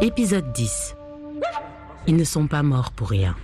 Épisode 10. Ils ne sont pas morts pour rien.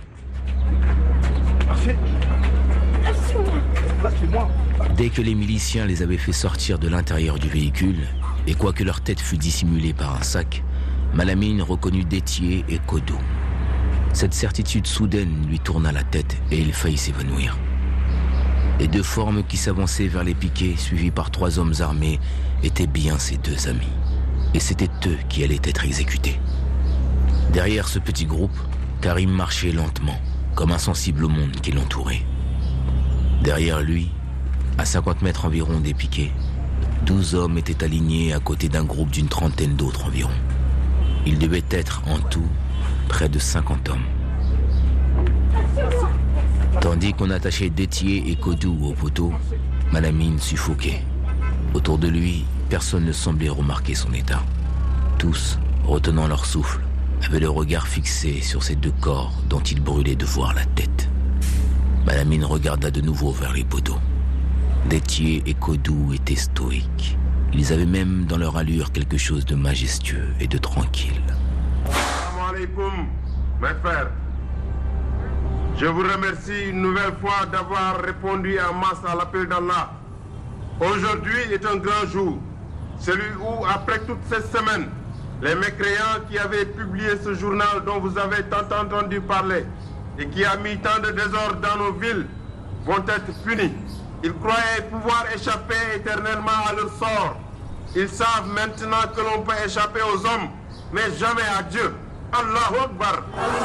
Dès que les miliciens les avaient fait sortir de l'intérieur du véhicule, et quoique leur tête fût dissimulée par un sac, Malamine reconnut Détier et Kodo. Cette certitude soudaine lui tourna la tête et il faillit s'évanouir. Les deux formes qui s'avançaient vers les piquets, suivis par 3 hommes armés, étaient bien ses 2 amis. Et c'était eux qui allaient être exécutés. Derrière ce petit groupe, Karim marchait lentement, comme insensible au monde qui l'entourait. Derrière lui, à 50 mètres environ des piquets, 12 hommes étaient alignés à côté d'un groupe d'une 30aine d'autres environ. Il devait être en tout près de 50 hommes. Tandis qu'on attachait Détier et Kodou au poteau, Malamine suffoquait. Autour de lui, personne ne semblait remarquer son état. Tous, retenant leur souffle, avaient le regard fixé sur ces 2 corps dont il brûlait de voir la tête. Malamine regarda de nouveau vers les poteaux. Détier et Kodou étaient stoïques. Ils avaient même dans leur allure quelque chose de majestueux et de tranquille. Assalamu alaikum, mes frères. Je vous remercie une nouvelle fois d'avoir répondu en masse à l'appel d'Allah. Aujourd'hui est un grand jour, celui où, après toutes ces semaines, les mécréants qui avaient publié ce journal dont vous avez tant entendu parler et qui a mis tant de désordre dans nos villes vont être punis. Ils croyaient pouvoir échapper éternellement à leur sort. Ils savent maintenant que l'on peut échapper aux hommes, mais jamais à Dieu. Allahu Akbar.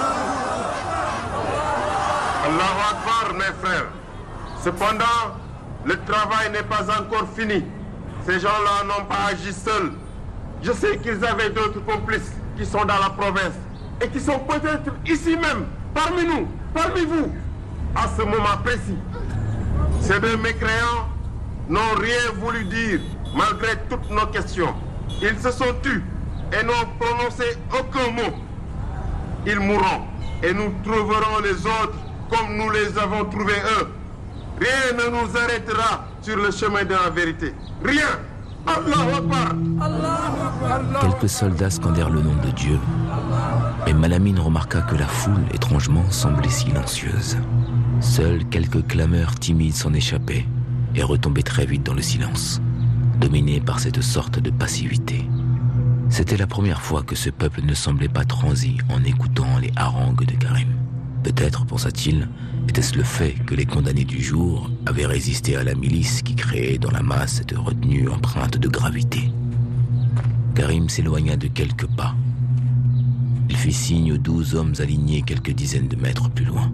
Allahu Akbar, mes frères. Cependant, le travail n'est pas encore fini. Ces gens-là n'ont pas agi seuls. Je sais qu'ils avaient d'autres complices qui sont dans la province et qui sont peut-être ici même, parmi nous, parmi vous, à ce moment précis. Ces 2 mécréants n'ont rien voulu dire malgré toutes nos questions. Ils se sont tus et n'ont prononcé aucun mot. Ils mourront et nous trouverons les autres comme nous les avons trouvés eux. Rien ne nous arrêtera sur le chemin de la vérité. Rien. Allahu Akbar. Quelques soldats scandèrent le nom de Dieu, mais Malamine remarqua que la foule, étrangement, semblait silencieuse. Seules quelques clameurs timides s'en échappaient et retombaient très vite dans le silence, dominées par cette sorte de passivité. C'était la première fois que ce peuple ne semblait pas transi en écoutant les harangues de Karim. Peut-être, pensa-t-il, était-ce le fait que les condamnés du jour avaient résisté à la milice qui créait dans la masse cette retenue empreinte de gravité. Karim s'éloigna de quelques pas. Il fit signe aux 12 hommes alignés quelques dizaines de mètres plus loin.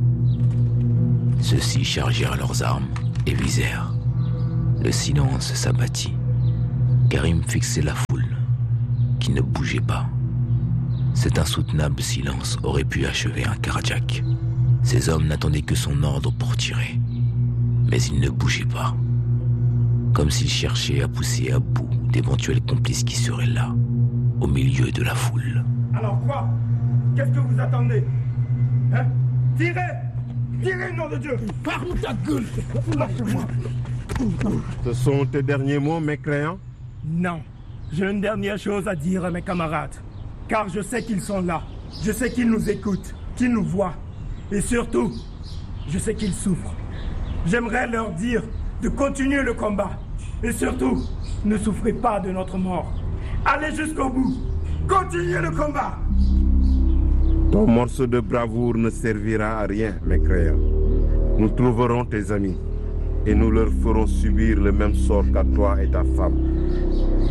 Ceux-ci chargèrent leurs armes et visèrent. Le silence s'abattit. Karim fixait la foule, qui ne bougeait pas. Cet insoutenable silence aurait pu achever un cardiaque. Ces hommes n'attendaient que son ordre pour tirer. Mais ils ne bougeaient pas. Comme s'ils cherchaient à pousser à bout d'éventuels complices qui seraient là, au milieu de la foule. Alors quoi? Qu'est-ce que vous attendez? Hein? Tirez! Tirez, nom de Dieu! Ferme ta gueule! Lâchez-moi! Ce sont tes derniers mots, mécréants? Non. J'ai une dernière chose à dire à mes camarades. Car je sais qu'ils sont là. Je sais qu'ils nous écoutent, qu'ils nous voient. Et surtout, je sais qu'ils souffrent. J'aimerais leur dire de continuer le combat. Et surtout, ne souffrez pas de notre mort. Allez jusqu'au bout. Continuez le combat. Ton morceau de bravoure ne servira à rien, mécréant. Nous trouverons tes amis et nous leur ferons subir le même sort qu'à toi et ta femme.